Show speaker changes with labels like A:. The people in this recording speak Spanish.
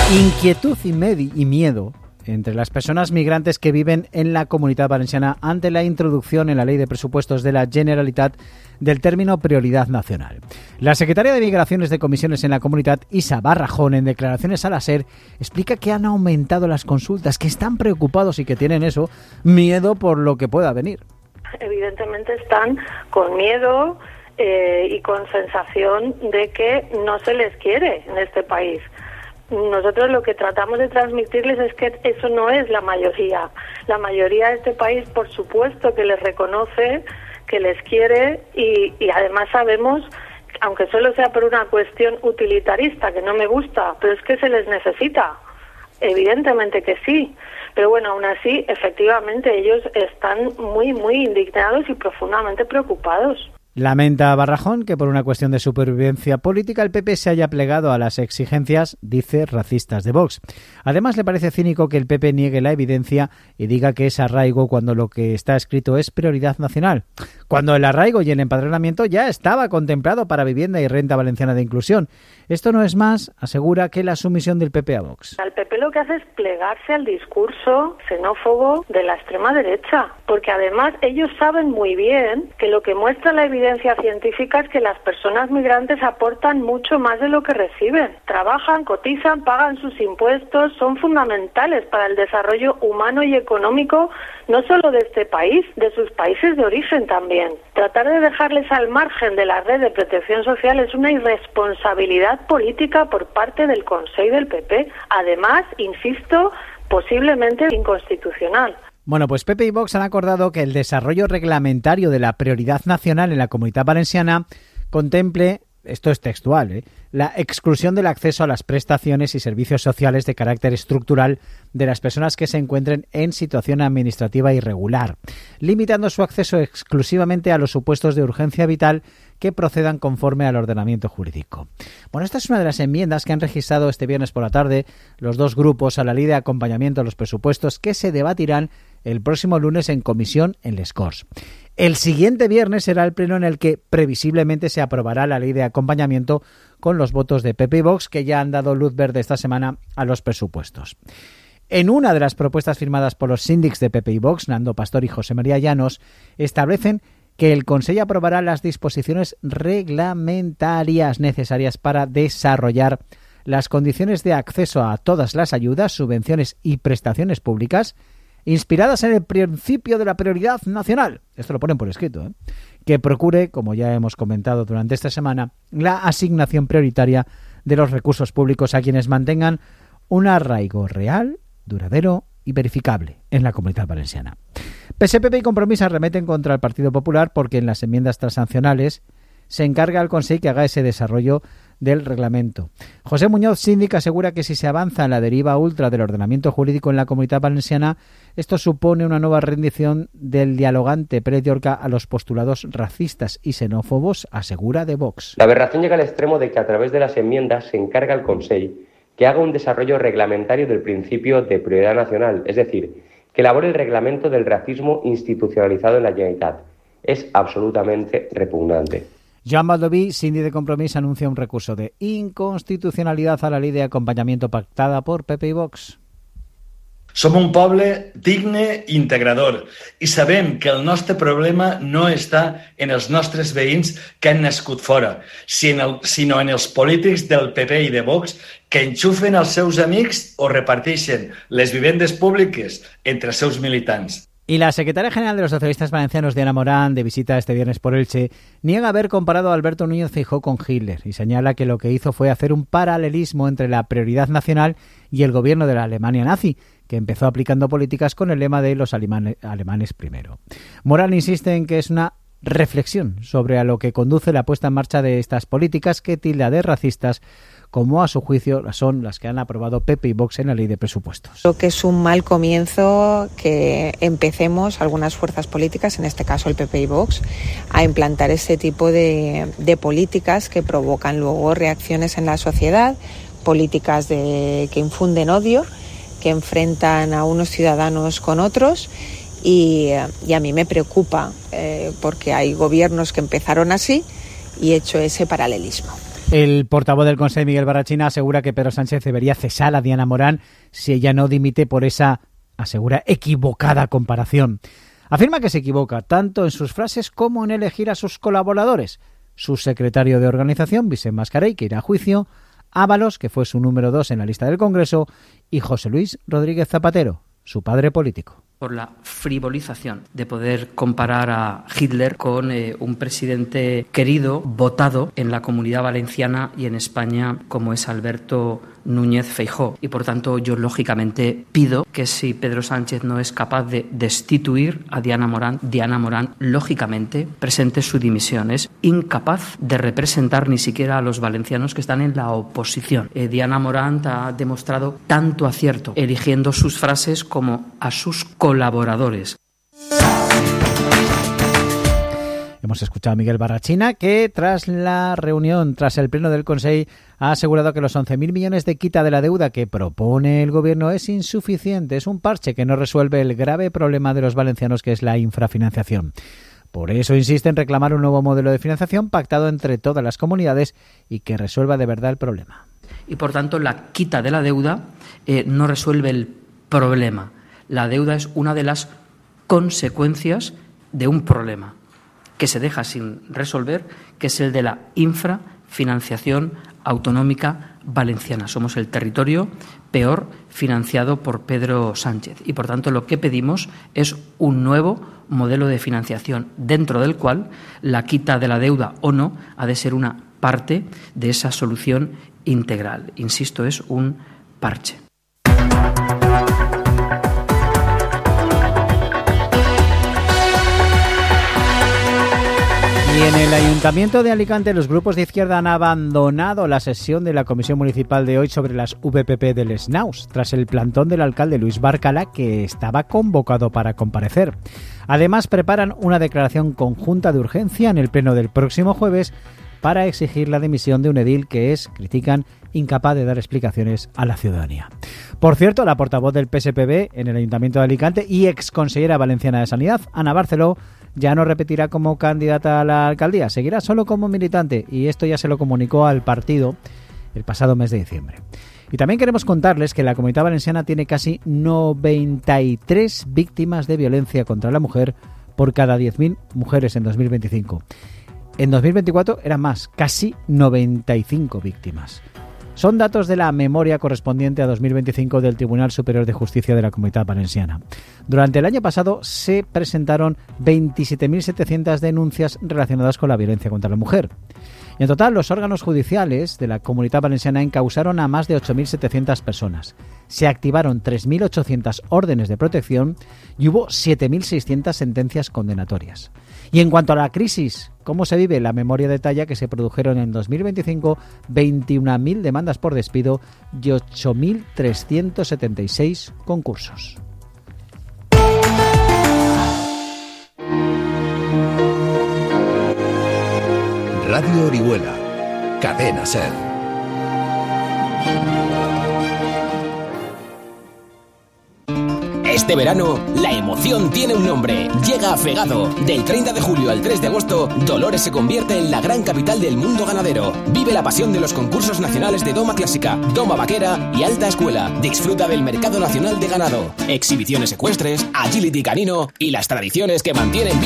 A: Inquietud y miedo entre las personas migrantes que viven en la Comunitat Valenciana ante la introducción en la Ley de Presupuestos de la Generalitat del término prioridad nacional. La secretaria de Migraciones de Comisiones en la Comunitat, Isa Barrajón, en declaraciones a la SER, explica que han aumentado las consultas, que están preocupados y que tienen miedo por lo que pueda venir.
B: Evidentemente están con miedo y con sensación de que no se les quiere en este país. Nosotros lo que tratamos de transmitirles es que eso no es la mayoría. La mayoría de este país, por supuesto, que les reconoce, que les quiere y además sabemos, aunque solo sea por una cuestión utilitarista, que no me gusta, pero es que se les necesita. Evidentemente que sí. Pero bueno, aún así, efectivamente, ellos están muy, muy indignados y profundamente preocupados.
A: Lamenta Barrajón que por una cuestión de supervivencia política el PP se haya plegado a las exigencias, dice, racistas de Vox. Además, le parece cínico que el PP niegue la evidencia y diga que es arraigo cuando lo que está escrito es prioridad nacional. Cuando el arraigo y el empadronamiento ya estaba contemplado para vivienda y renta valenciana de inclusión. Esto no es más, asegura, que la sumisión del PP a Vox.
B: El PP lo que hace es plegarse al discurso xenófobo de la extrema derecha, porque además ellos saben muy bien que lo que muestra la evidencia científica es que las personas migrantes aportan mucho más de lo que reciben. Trabajan, cotizan, pagan sus impuestos, son fundamentales para el desarrollo humano y económico, no solo de este país, de sus países de origen también. Tratar de dejarles al margen de la red de protección social es una irresponsabilidad política por parte del Consell del PP. Además, insisto, posiblemente inconstitucional.
A: Bueno, pues PP y Vox han acordado que el desarrollo reglamentario de la prioridad nacional en la Comunitat Valenciana contemple, esto es textual, la exclusión del acceso a las prestaciones y servicios sociales de carácter estructural de las personas que se encuentren en situación administrativa irregular, limitando su acceso exclusivamente a los supuestos de urgencia vital que procedan conforme al ordenamiento jurídico. Bueno, esta es una de las enmiendas que han registrado este viernes por la tarde los dos grupos a la ley de acompañamiento a los presupuestos que se debatirán el próximo lunes en comisión en Les Corts. El siguiente viernes será el pleno en el que previsiblemente se aprobará la ley de acompañamiento con los votos de PP y Vox, que ya han dado luz verde esta semana a los presupuestos. En una de las propuestas firmadas por los síndics de PP y Vox, Nando Pastor y José María Llanos, establecen que el Consell aprobará las disposiciones reglamentarias necesarias para desarrollar las condiciones de acceso a todas las ayudas, subvenciones y prestaciones públicas inspiradas en el principio de la prioridad nacional, esto lo ponen por escrito, que procure, como ya hemos comentado durante esta semana, la asignación prioritaria de los recursos públicos a quienes mantengan un arraigo real, duradero y verificable en la Comunitat Valenciana. PSPP y Compromís arremeten contra el Partido Popular porque en las enmiendas transaccionales se encarga al Consell que haga ese desarrollo del reglamento. José Muñoz, síndic, asegura que si se avanza en la deriva ultra del ordenamiento jurídico en la Comunitat Valenciana, esto supone una nueva rendición del dialogante Pérez Llorca a los postulados racistas y xenófobos, asegura de Vox.
C: La aberración llega al extremo de que a través de las enmiendas se encarga al Consell que haga un desarrollo reglamentario del principio de prioridad nacional, es decir, que elabore el reglamento del racismo institucionalizado en la Generalitat. Es absolutamente repugnante.
A: Joan Baldoví, síndic de Compromís, anuncia un recurso de inconstitucionalidad a la ley de acompañamiento pactada por PP i Vox.
D: Som un poble digne i integrador i sabem que el nostre problema no està en els nostres veïns que han nascut fora, sinó en els polítics del PP i de Vox que enxufen els seus amics o reparteixen les vivendes públiques entre els seus militants.
A: Y la secretaria general de los socialistas valencianos, Diana Morán, de visita este viernes por Elche, niega haber comparado a Alberto Núñez Feijóo con Hitler y señala que lo que hizo fue hacer un paralelismo entre la prioridad nacional y el gobierno de la Alemania nazi, que empezó aplicando políticas con el lema de los alemanes primero. Morán insiste en que es una reflexión sobre a lo que conduce la puesta en marcha de estas políticas que tilda de racistas, como a su juicio son las que han aprobado PP y Vox en la ley de presupuestos.
E: Creo que es un mal comienzo que empecemos algunas fuerzas políticas, en este caso el PP y Vox, a implantar ese tipo de políticas que provocan luego reacciones en la sociedad, políticas que infunden odio, que enfrentan a unos ciudadanos con otros. Y a mí me preocupa porque hay gobiernos que empezaron así y he hecho ese paralelismo.
A: El portavoz del Consell, Miguel Barrachina, asegura que Pedro Sánchez debería cesar a Diana Morán si ella no dimite por esa, asegura, equivocada comparación. Afirma que se equivoca tanto en sus frases como en elegir a sus colaboradores. Su secretario de organización, Vicent Mascarell, que irá a juicio, Ábalos, que fue su número 2 en la lista del Congreso, y José Luis Rodríguez Zapatero, su padre político.
F: Por la frivolización de poder comparar a Hitler con un presidente querido, votado en la Comunidad Valenciana y en España, como es Alberto Núñez Feijóo. Y por tanto yo lógicamente pido que si Pedro Sánchez no es capaz de destituir a Diana Morán lógicamente presente su dimisión. Es incapaz de representar ni siquiera a los valencianos que están en la oposición. Diana Morán ha demostrado tanto acierto eligiendo sus frases como a sus colaboradores.
A: Hemos escuchado a Miguel Barrachina, que tras la reunión, tras el pleno del Consell, ha asegurado que los 11.000 millones de quita de la deuda que propone el Gobierno es insuficiente, es un parche que no resuelve el grave problema de los valencianos, que es la infrafinanciación. Por eso insiste en reclamar un nuevo modelo de financiación pactado entre todas las comunidades y que resuelva de verdad el problema.
F: Y por tanto la quita de la deuda no resuelve el problema. La deuda es una de las consecuencias de un problema que se deja sin resolver, que es el de la infrafinanciación autonómica valenciana. Somos el territorio peor financiado por Pedro Sánchez y, por tanto, lo que pedimos es un nuevo modelo de financiación dentro del cual la quita de la deuda o no ha de ser una parte de esa solución integral. Insisto, es un parche.
A: Y en el Ayuntamiento de Alicante los grupos de izquierda han abandonado la sesión de la Comisión Municipal de hoy sobre las VPP del SNAUS, tras el plantón del alcalde Luis Bárcala, que estaba convocado para comparecer. Además, preparan una declaración conjunta de urgencia en el pleno del próximo jueves para exigir la dimisión de un edil que es, critican, incapaz de dar explicaciones a la ciudadanía. Por cierto, la portavoz del PSPB en el Ayuntamiento de Alicante y exconsellera valenciana de Sanidad, Ana Barceló, ya no repetirá como candidata a la alcaldía, seguirá solo como militante, y esto ya se lo comunicó al partido el pasado mes de diciembre. Y también queremos contarles que la Comunidad Valenciana tiene casi 93 víctimas de violencia contra la mujer por cada 10.000 mujeres en 2025. En 2024 eran más, casi 95 víctimas. Son datos de la memoria correspondiente a 2025 del Tribunal Superior de Justicia de la Comunidad Valenciana. Durante el año pasado se presentaron 27.700 denuncias relacionadas con la violencia contra la mujer. Y en total, los órganos judiciales de la Comunidad Valenciana encausaron a más de 8.700 personas. Se activaron 3.800 órdenes de protección y hubo 7.600 sentencias condenatorias. Y en cuanto a la crisis, ¿cómo se vive? La memoria detalla que se produjeron en 2025 21.000 demandas por despido y 8.376 concursos.
G: Radio Orihuela, Cadena SER.
H: Este verano, la emoción tiene un nombre. Llega a Fegado. Del 30 de julio al 3 de agosto, Dolores se convierte en la gran capital del mundo ganadero. Vive la pasión de los concursos nacionales de Doma Clásica, Doma Vaquera y Alta Escuela. Disfruta del mercado nacional de ganado, exhibiciones ecuestres, agility canino y las tradiciones que mantienen